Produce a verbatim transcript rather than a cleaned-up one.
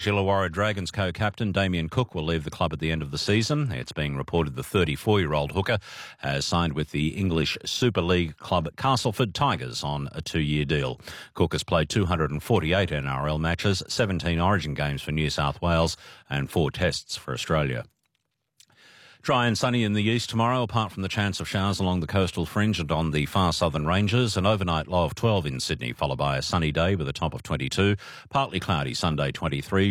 Illawarra Dragons co-captain Damien Cook will leave the club at the end of the season. It's being reported the thirty-four-year-old hooker has signed with the English Super League club Castleford Tigers on a two-year deal. Cook has played two hundred forty-eight N R L matches, seventeen Origin games for New South Wales and four tests for Australia. Dry and sunny in the east tomorrow, apart from the chance of showers along the coastal fringe and on the far southern ranges. An overnight low of twelve in Sydney, followed by a sunny day with a top of twenty-two. Partly cloudy Sunday, twenty-three.